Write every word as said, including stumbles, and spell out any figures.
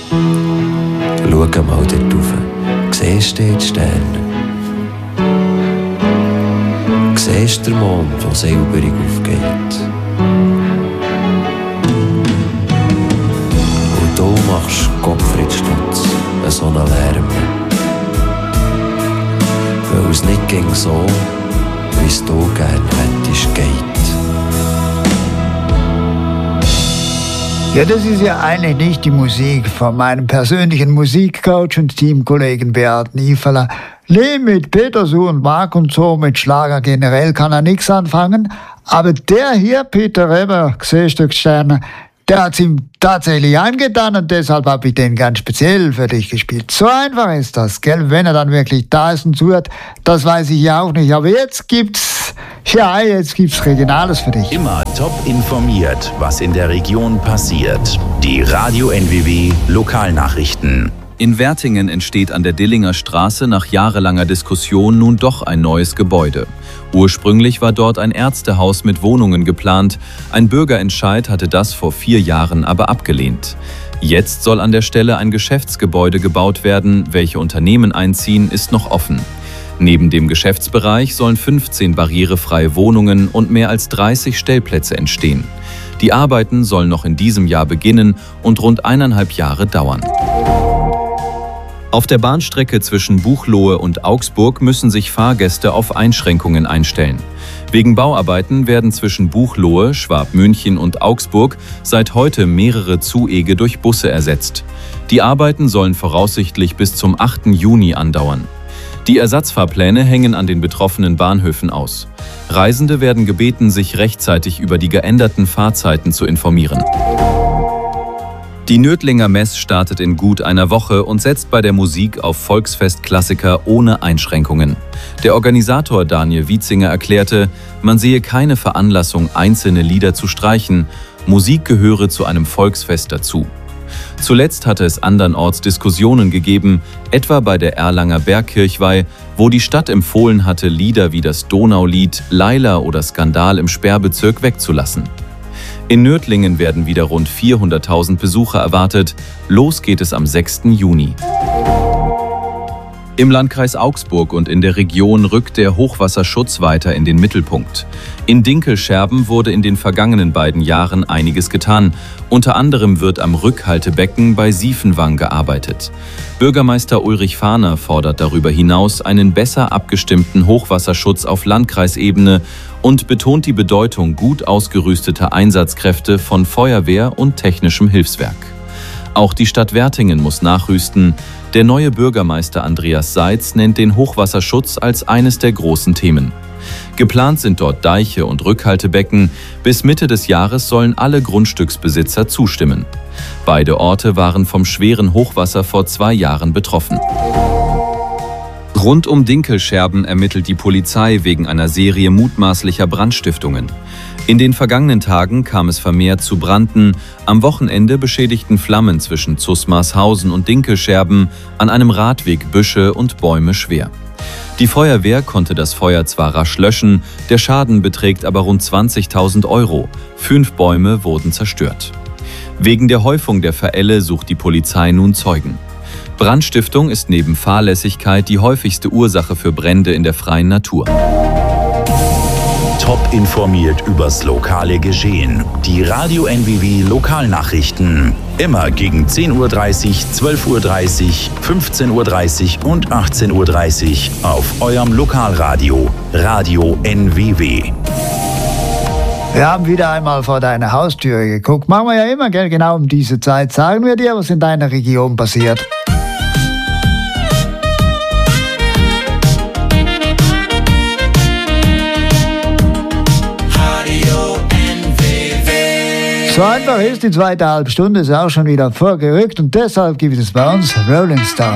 Schau mal dort rauf. Siehst du die Sterne? Siehst du den Mond, der silberig aufgeht? Und du machst Gottfried Stutz, so einen Lärm. Weil es nicht ging so, wie es du gern hättest, geht. Ja, das ist ja eigentlich nicht die Musik von meinem persönlichen Musikcoach und Teamkollegen Beat Niefeler. Nee, mit Petersu und Mark und so, mit Schlager generell kann er nichts anfangen. Aber der hier, Peter Weber, Sterne, der hat es ihm tatsächlich angetan und deshalb habe ich den ganz speziell für dich gespielt. So einfach ist das, gell? Wenn er dann wirklich da ist und zuhört, das weiß ich ja auch nicht. Aber jetzt gibt's, ja, jetzt gibt's Regionales für dich. Immer top informiert, was in der Region passiert. Die Radio N W W Lokalnachrichten. In Wertingen entsteht an der Dillinger Straße nach jahrelanger Diskussion nun doch ein neues Gebäude. Ursprünglich war dort ein Ärztehaus mit Wohnungen geplant. Ein Bürgerentscheid hatte das vor vier Jahren aber abgelehnt. Jetzt soll an der Stelle ein Geschäftsgebäude gebaut werden. Welche Unternehmen einziehen, ist noch offen. Neben dem Geschäftsbereich sollen fünfzehn barrierefreie Wohnungen und mehr als dreißig Stellplätze entstehen. Die Arbeiten sollen noch in diesem Jahr beginnen und rund eineinhalb Jahre dauern. Auf der Bahnstrecke zwischen Buchloe und Augsburg müssen sich Fahrgäste auf Einschränkungen einstellen. Wegen Bauarbeiten werden zwischen Buchloe, Schwabmünchen und Augsburg seit heute mehrere Zuege durch Busse ersetzt. Die Arbeiten sollen voraussichtlich bis zum achten Juni andauern. Die Ersatzfahrpläne hängen an den betroffenen Bahnhöfen aus. Reisende werden gebeten, sich rechtzeitig über die geänderten Fahrzeiten zu informieren. Die Nördlinger Mess startet in gut einer Woche und setzt bei der Musik auf Volksfestklassiker ohne Einschränkungen. Der Organisator Daniel Wietzinger erklärte, man sehe keine Veranlassung, einzelne Lieder zu streichen. Musik gehöre zu einem Volksfest dazu. Zuletzt hatte es andernorts Diskussionen gegeben, etwa bei der Erlanger Bergkirchweih, wo die Stadt empfohlen hatte, Lieder wie das Donaulied, Laila oder Skandal im Sperrbezirk wegzulassen. In Nördlingen werden wieder rund vierhunderttausend Besucher erwartet. Los geht es am sechsten Juni. Im Landkreis Augsburg und in der Region rückt der Hochwasserschutz weiter in den Mittelpunkt. In Dinkelscherben wurde in den vergangenen beiden Jahren einiges getan. Unter anderem wird am Rückhaltebecken bei Siefenwang gearbeitet. Bürgermeister Ulrich Fahner fordert darüber hinaus einen besser abgestimmten Hochwasserschutz auf Landkreisebene und betont die Bedeutung gut ausgerüsteter Einsatzkräfte von Feuerwehr und technischem Hilfswerk. Auch die Stadt Wertingen muss nachrüsten. Der neue Bürgermeister Andreas Seitz nennt den Hochwasserschutz als eines der großen Themen. Geplant sind dort Deiche und Rückhaltebecken. Bis Mitte des Jahres sollen alle Grundstücksbesitzer zustimmen. Beide Orte waren vom schweren Hochwasser vor zwei Jahren betroffen. Rund um Dinkelscherben ermittelt die Polizei wegen einer Serie mutmaßlicher Brandstiftungen. In den vergangenen Tagen kam es vermehrt zu Branden. Am Wochenende beschädigten Flammen zwischen Zusmarshausen und Dinkelscherben an einem Radweg Büsche und Bäume schwer. Die Feuerwehr konnte das Feuer zwar rasch löschen, der Schaden beträgt aber rund zwanzigtausend Euro. Fünf Bäume wurden zerstört. Wegen der Häufung der Verälle sucht die Polizei nun Zeugen. Brandstiftung ist neben Fahrlässigkeit die häufigste Ursache für Brände in der freien Natur. Top informiert übers lokale Geschehen. Die Radio N W W Lokalnachrichten. Immer gegen zehn Uhr dreißig, zwölf Uhr dreißig, fünfzehn Uhr dreißig und achtzehn Uhr dreißig auf eurem Lokalradio. Radio N W W. Wir haben wieder einmal vor deine Haustüre geguckt. Machen wir ja immer, gell? Genau um diese Zeit. Sagen wir dir, was in deiner Region passiert. So einfach ist, die zweite halbe Stunde ist auch schon wieder vorgerückt und deshalb gibt es bei uns Rolling Stone.